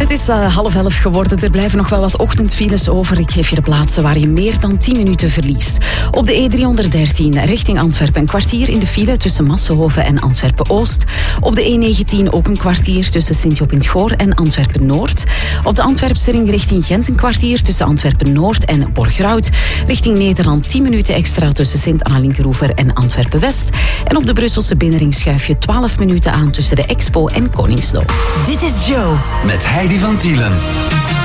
Het is 10:30 geworden. Er blijven nog wel wat ochtendfiles over. Ik geef je de plaatsen waar je meer dan 10 minuten verliest. Op de E313 richting Antwerpen een kwartier in de file tussen Massenhoven en Antwerpen-Oost. Op de E19 ook een kwartier tussen Sint-Job in het Goor en Antwerpen-Noord. Op de Antwerpse ring richting Gent een kwartier tussen Antwerpen-Noord en Borgerhout. Richting Nederland 10 minuten extra tussen Sint-Anna-Linkeroever en Antwerpen-West. En op de Brusselse binnenring schuif je 12 minuten aan tussen de Expo en Koningslo. Dit is Joe. Met Heidi van Tielen.